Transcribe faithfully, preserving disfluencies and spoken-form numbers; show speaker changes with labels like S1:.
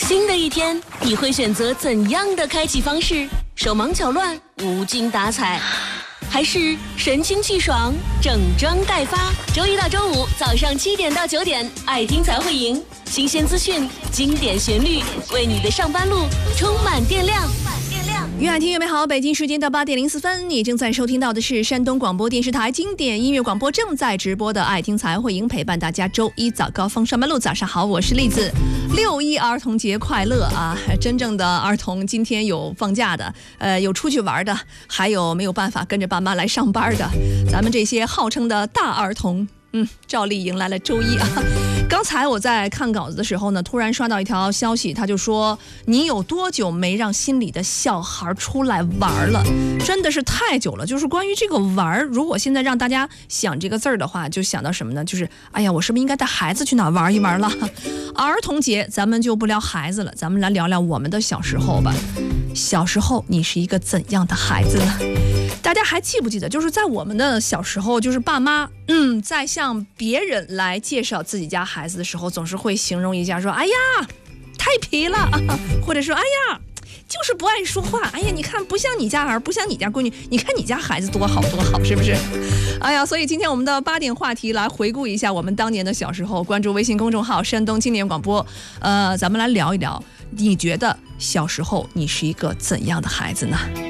S1: 新的一天，你会选择怎样的开启方式？手忙脚乱、无精打采，还是神清气爽、整装待发？周一到周五早上七点到九点，爱听才会赢，新鲜资讯、经典旋律，为你的上班路充满电量。
S2: 越爱听越美好，北京时间到八点零四分，你正在收听到的是山东广播电视台经典音乐广播正在直播的爱听才会赢，陪伴大家周一早高峰上班路。早上好，我是栗子。六一儿童节快乐啊！真正的儿童今天有放假的，呃，有出去玩的，还有没有办法跟着爸妈来上班的。咱们这些号称的大儿童，嗯，照例迎来了周一啊。刚才我在看稿子的时候呢，突然刷到一条消息，他就说你有多久没让心里的小孩出来玩了？真的是太久了。就是关于这个玩，如果现在让大家想这个字儿的话，就想到什么呢？就是哎呀，我是不是应该带孩子去哪玩一玩了？儿童节咱们就不聊孩子了，咱们来聊聊我们的小时候吧。小时候你是一个怎样的孩子呢？大家还记不记得，就是在我们的小时候，就是爸妈嗯，在向别人来介绍自己家孩子的时候，总是会形容一下说，哎呀太皮了，或者说哎呀就是不爱说话，哎呀你看不像你家儿，不像你家闺女，你看你家孩子多好多好，是不是？哎呀，所以今天我们的八点话题来回顾一下我们当年的小时候，关注微信公众号山东经典广播，呃，咱们来聊一聊，你觉得小时候你是一个怎样的孩子呢？